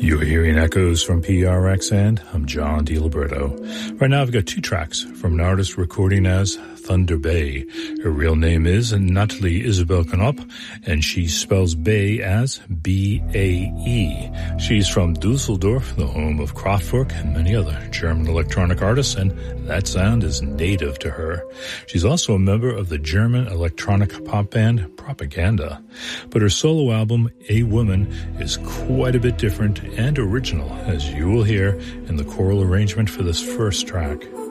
You're hearing echoes from PRX, and I'm John DiLiberto. Right now I've got two tracks from an artist recording as Thunder Bay. Her real name is Natalie Isabel Knop, and she spells Bay as B-A-E. She's from Dusseldorf, the home of Kraftwerk and many other German electronic artists, and that sound is native to her. She's also a member of the German electronic pop band Propaganda. But her solo album, A Woman, is quite a bit different and original, as you will hear in the choral arrangement for this first track.